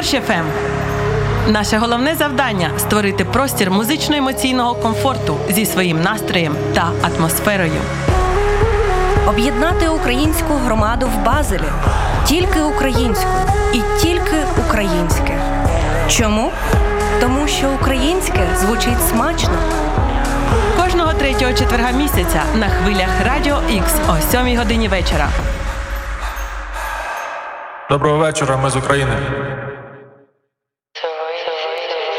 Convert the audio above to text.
Дощ ФМ. Наше головне завдання – створити простір музично-емоційного комфорту зі своїм настроєм та атмосферою. Об'єднати українську громаду в Базелі. Тільки українську і тільки українське. Чому? Тому що українське звучить смачно. Кожного 3-го четверга місяця на хвилях Радіо Х о 7 годині вечора. Доброго вечора, ми з України.